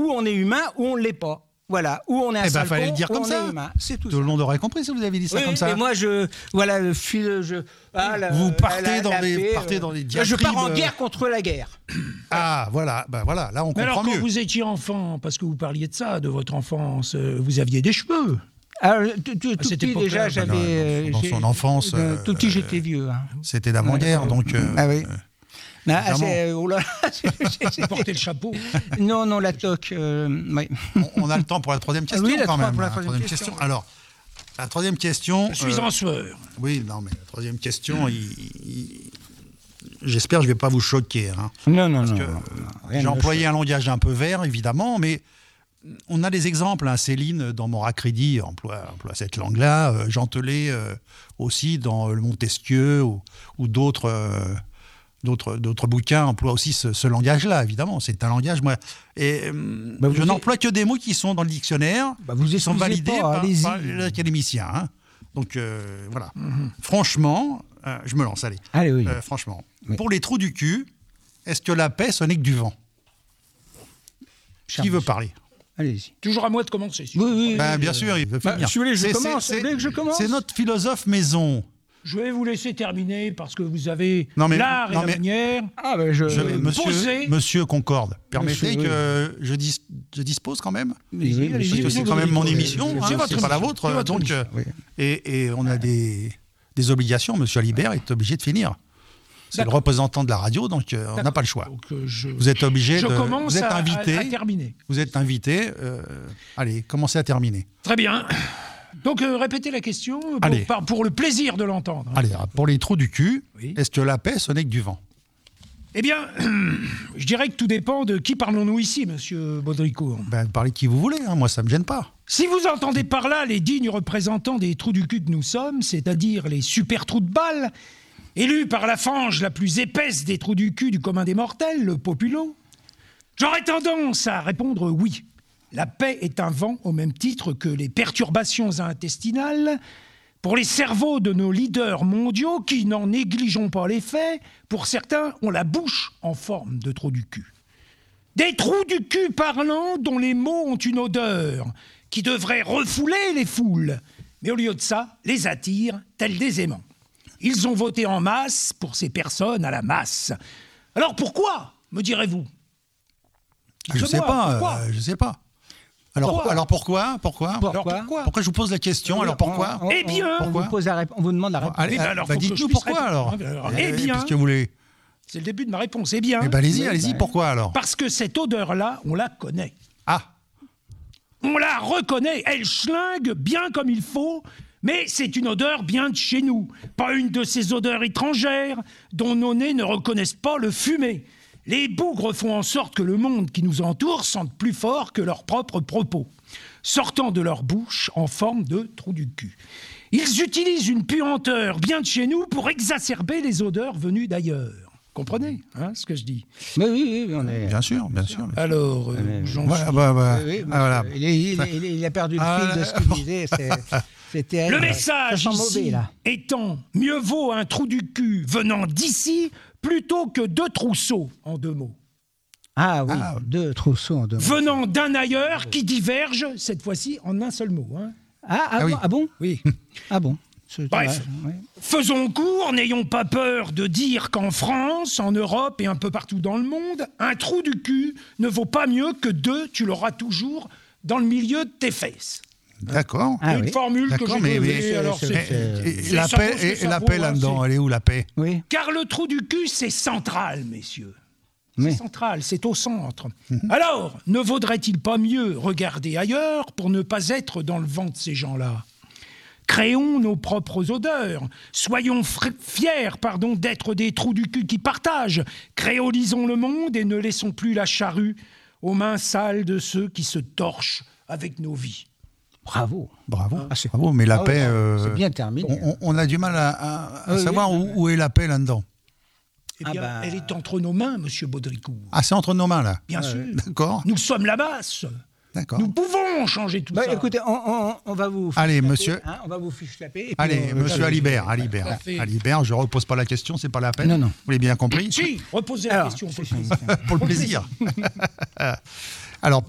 ou on est humain ou on ne l'est pas. Voilà, ou on est un sale fallait con, le dire ou comme on ça. est humain. C'est tout Tout le monde aurait compris si vous aviez dit ça comme ça. Mais moi, vous partez dans des diatribes. Je pars en guerre contre la guerre. Ah, voilà, là on Mais alors, comprend mieux. quand vous étiez enfant, parce que vous parliez de ça, de votre enfance, vous aviez des cheveux. Alors, tout cette petit, époque-là, déjà, j'avais... dans son enfance, tout petit, j'étais vieux. Hein. C'était d'avant-guerre, donc... Ah oui. Vous portez le chapeau. Non, la toque. Oui. On a le temps pour la troisième question, Oui, quand même. pour la troisième question. Alors, la troisième question... Je suis en sueur. Oui, non, mais la troisième question, j'espère que je ne vais pas vous choquer. Hein, Non. j'ai employé un langage un peu vert, évidemment, mais on a des exemples. Hein. Céline, dans Moracrédit, emploie cette langue-là. Jean Telet, aussi, dans Le Montesquieu, ou d'autres bouquins emploient aussi ce langage-là, évidemment. C'est un langage... je n'emploie que des mots qui sont dans le dictionnaire, vous sont validés par l'académicien. Hein. Donc, voilà. Franchement, je me lance, allez. Allez, oui. Franchement, Oui. pour les trous du cul, est-ce que la paix, ce n'est que du vent ? Qui veut parler ? Allez-y. Toujours à moi de commencer. Oui. Bien sûr, il veut finir. Si vous voulez, je commence. C'est notre philosophe maison. Je vais vous laisser terminer parce que vous avez Non, mais- l'art et non, la mais- manière. Monsieur Concorde, permettez Monsieur, que je dispose quand même ? Oui, Parce que c'est quand même mon émission, C'est hein, votre c'est pas la émission, vôtre. c'est votre Donc, émission. et on a des obligations. Monsieur Alibert est obligé de finir. C'est le D'accord. représentant de la radio, donc on n'a pas le choix. Donc, Vous êtes obligé je commence vous êtes à invité. terminer. Vous êtes invité. Allez, commencez à terminer. Très bien. Donc, répétez la question Allez. pour le plaisir de l'entendre. Allez, pour les trous du cul, Oui. est-ce que la paix, ce n'est que du vent ? Eh bien, je dirais que tout dépend de qui parlons-nous ici, monsieur Baudricourt. Parlez qui vous voulez, hein, moi ça me gêne pas. Si vous entendez par là les dignes représentants des trous du cul que nous sommes, c'est-à-dire les super trous de balle, élus par la fange la plus épaisse des trous du cul du commun des mortels, le populo, j'aurais tendance à répondre oui. La paix est un vent au même titre que les perturbations intestinales pour les cerveaux de nos leaders mondiaux qui, n'en négligeons pas les faits, pour certains ont la bouche en forme de trou du cul. Des trous du cul parlants dont les mots ont une odeur qui devrait refouler les foules, mais au lieu de ça, les attirent tels des aimants. Ils ont voté en masse pour ces personnes à la masse. Alors pourquoi, me direz-vous ? Je sais pas. Alors pourquoi je vous pose la question, alors pourquoi Eh bien, on vous demande la réponse. Allez, alors, faut que dites-nous je puisse pourquoi répondre. alors. Eh bien, Qu'est-ce que vous voulez ? c'est le début de ma réponse. Eh bien, Allez-y, pourquoi alors ? parce que cette odeur-là, on la connaît. Ah, On la reconnaît, elle schlingue bien comme il faut, mais c'est une odeur bien de chez nous. Pas une de ces odeurs étrangères dont nos nez ne reconnaissent pas le fumet. Les bougres font en sorte que le monde qui nous entoure sente plus fort que leurs propres propos, sortant de leur bouche en forme de trou du cul. Ils utilisent une puanteur bien de chez nous pour exacerber les odeurs venues d'ailleurs. Comprenez ce que je dis? Mais oui, on est... bien sûr. Alors, j'en suis... Oui, voilà. il a perdu le fil de ce qu'il disait. C'est terrible. Le message Ça sent ici mauvais, là. étant mieux vaut un trou du cul venant d'ici plutôt que deux trousseaux en deux mots. Ah oui, deux trousseaux en deux mots. Venant d'un ailleurs qui diverge cette fois-ci en un seul mot. Hein. oui. Bon Oui. Ah bon. Bref, faisons court, n'ayons pas peur de dire qu'en France, en Europe et un peu partout dans le monde, un trou du cul ne vaut pas mieux que deux, tu l'auras toujours dans le milieu de tes fesses. D'accord. Ah Une oui. formule que D'accord, j'ai mais donnée, alors Et c'est la ça paix, vaut ce que et ça la vaut, paix hein, là-dedans, elle est où la paix ? Oui. Car le trou du cul, c'est central, messieurs. Oui. C'est central, c'est au centre. Alors, ne vaudrait-il pas mieux regarder ailleurs pour ne pas être dans le vent de ces gens-là ? Créons nos propres odeurs. Soyons fiers d'être des trous du cul qui partagent. Créolisons le monde et ne laissons plus la charrue aux mains sales de ceux qui se torchent avec nos vies. Bravo. Bravo, Ah, c'est- bravo, mais la Ah oui, paix... c'est bien terminé. On a du mal à Oui, savoir oui. où est la paix là-dedans. Eh bien, elle est entre nos mains, monsieur Baudricourt. Ah, c'est entre nos mains, là. Bien sûr. D'accord, Nous sommes la masse. d'accord. Nous pouvons changer tout ça. Écoutez, on va vous... Allez, fiche-taper, monsieur. on va vous fiche-taper. et puis Allez, on- monsieur Alibert, Parfait. Alibert, je repose pas la question, c'est pas la peine. Non. Vous l'avez bien compris. Si, reposez la Alors, question. c'est- Paul. Pour le plaisir. Alors,